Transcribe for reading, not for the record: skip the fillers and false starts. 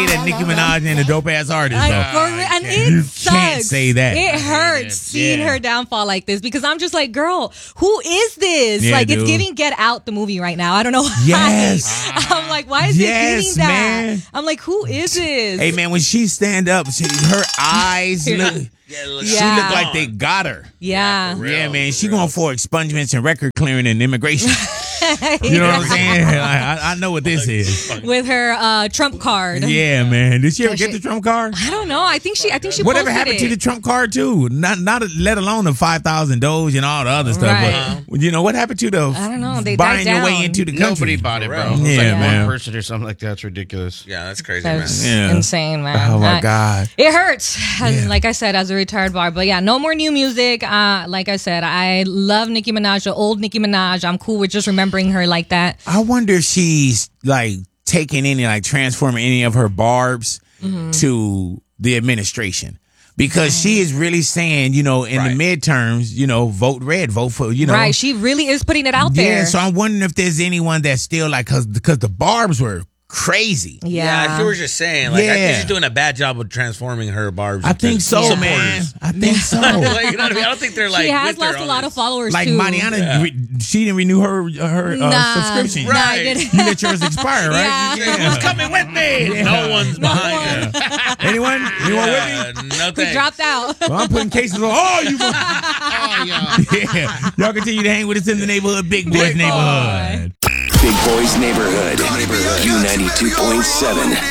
that Nicki Minaj and a dope ass artist. And it You sucks. can't say that. It hurts seeing her downfall like this because I'm just like, girl, who is this? Yeah, like, dude. it's giving Get Out the movie right now. I don't know why. Yes. I'm like, why is it giving that? Man. I'm like, who is this? Hey man, when she stand up, her eyes look. She look like they got her. Yeah. Yeah, man. She going for expungements and record clearing and immigration. You know what I'm saying? I know what this is. With her Trump card. Yeah, man. Did she ever get the Trump card? I don't know. I think she Whatever posted happened it. to the Trump card too? Not let alone the 5,000 Doge and all the other stuff. Right. But you know what happened to the I don't know. They buying died your way down. into the country? Nobody bought it, bro. Yeah, It was like man. one person or something like that's ridiculous. Yeah, that's crazy, That's man. Yeah. insane, man. Oh my God. It hurts, like I said, as a retired bar. But yeah, no more new music. Like I said, I love Nicki Minaj, the old Nicki Minaj. I'm cool with just remembering her like that. I wonder if she's like taking any, like transforming any of her barbs to the administration. Because she is really saying, you know, in the midterms, you know, vote red, vote for, you know. Right, she really is putting it out there. Yeah, so I'm wondering if there's anyone that's still like, because the barbs were crazy. Yeah, if you were just saying, like, I Yeah. think she's doing a bad job of transforming her barbs. I think so, supporters. man. I think so. Like, you know what I mean? I don't think they're like. She has with her lost a on lot this. of followers Like too. Mariana, she didn't renew her subscription. Nah, I Right. didn't. You let yours expire, right? Yeah. Who's coming with me? No one's behind her. Anyone? Anyone with me? No We thanks. dropped out. Well, I'm putting cases on. Oh, you. Yeah. Y'all continue to hang with us in the neighborhood, Big Boys neighborhood. Big Boys Neighborhood. Q92.7.